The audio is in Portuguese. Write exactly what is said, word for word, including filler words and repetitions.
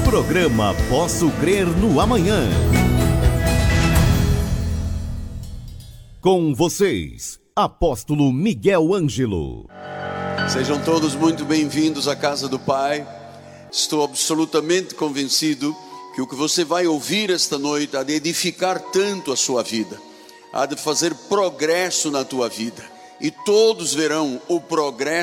Programa Posso Crer no Amanhã. Com vocês, Apóstolo Miguel Ângelo. Sejam todos muito bem-vindos à casa do Pai. Estou absolutamente convencido que o que você vai ouvir esta noite há de edificar tanto a sua vida, há de fazer progresso na tua vida, e todos verão o progresso